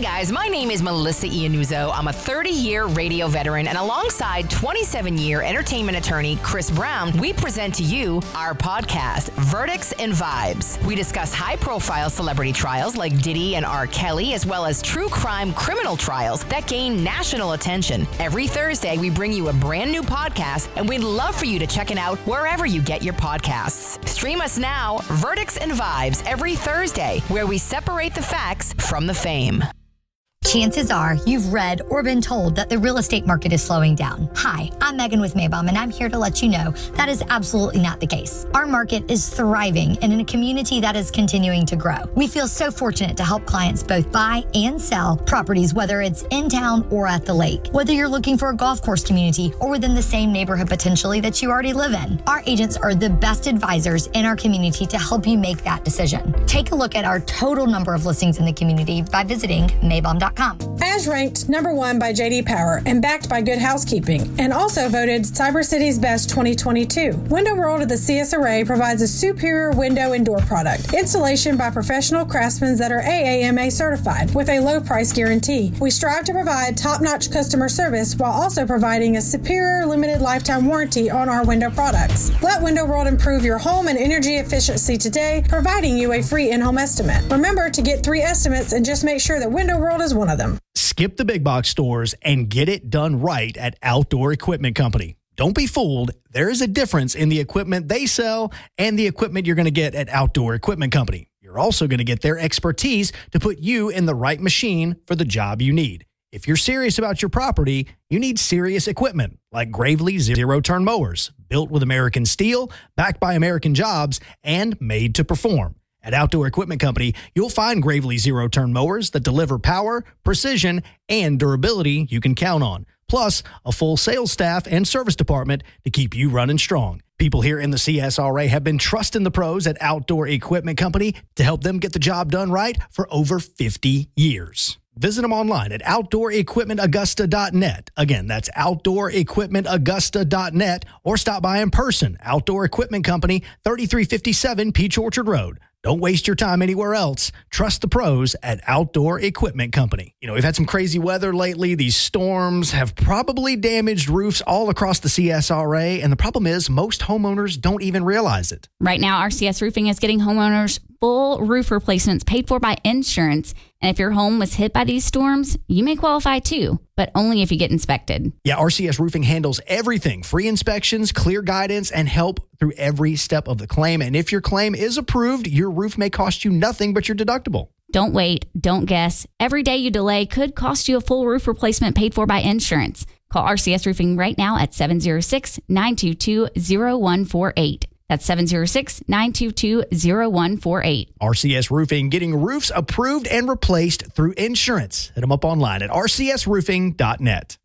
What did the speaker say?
guys, my name is Melissa Iannuzzo. I'm a 30-year radio veteran, and alongside 27-year entertainment attorney Chris Brown, we present to you our podcast, Verdicts and Vibes. We discuss high-profile celebrity trials like Diddy and R. Kelly, as well as true crime criminal trials that gain national attention. Every Thursday, we bring you a brand new podcast, and we'd love for you to check it out wherever you get your podcasts. Stream us now, Verdicts and Vibes, every Thursday, where we separate the facts from the fame. Chances are you've read or been told that the real estate market is slowing down. Hi, I'm Megan with Maybom, and I'm here to let you know that is absolutely not the case. Our market is thriving and in a community that is continuing to grow. We feel so fortunate to help clients both buy and sell properties, whether it's in town or at the lake. Whether you're looking for a golf course community or within the same neighborhood potentially that you already live in, our agents are the best advisors in our community to help you make that decision. Take a look at our total number of listings in the community by visiting Maybom.com. As ranked #1 by J.D. Power and backed by Good Housekeeping, and also voted Cyber City's Best 2022, Window World of the CS Array provides a superior window and door product. Installation by professional craftsmen that are AAMA certified with a low price guarantee. We strive to provide top-notch customer service while also providing a superior limited lifetime warranty on our window products. Let Window World improve your home and energy efficiency today, providing you a free in-home estimate. Remember to get 3 estimates and just make sure that Window World is one of them. Skip the big box stores and get it done right at Outdoor Equipment Company. Don't be fooled. There is a difference in the equipment they sell and the equipment you're going to get at Outdoor Equipment Company. You're also going to get their expertise to put you in the right machine for the job you need. If you're serious about your property, you need serious equipment like Gravely zero-turn mowers, built with American steel, backed by American jobs, and made to perform. At Outdoor Equipment Company, you'll find Gravely zero-turn mowers that deliver power, precision, and durability you can count on. Plus, a full sales staff and service department to keep you running strong. People here in the CSRA have been trusting the pros at Outdoor Equipment Company to help them get the job done right for over 50 years. Visit them online at OutdoorEquipmentAugusta.net. Again, that's OutdoorEquipmentAugusta.net, or stop by in person. Outdoor Equipment Company, 3357 Peach Orchard Road. Don't waste your time anywhere else. Trust the pros at Outdoor Equipment Company. You know, we've had some crazy weather lately. These storms have probably damaged roofs all across the CSRA, and the problem is most homeowners don't even realize it. Right now, RCS Roofing is getting homeowners full roof replacements paid for by insurance. And if your home was hit by these storms, you may qualify too, but only if you get inspected. Yeah, RCS Roofing handles everything. Free inspections, clear guidance, and help through every step of the claim. And if your claim is approved, your roof may cost you nothing but your deductible. Don't wait. Don't guess. Every day you delay could cost you a full roof replacement paid for by insurance. Call RCS Roofing right now at 706-922-0148. That's 706-922-0148. RCS Roofing, getting roofs approved and replaced through insurance. Hit them up online at rcsroofing.net.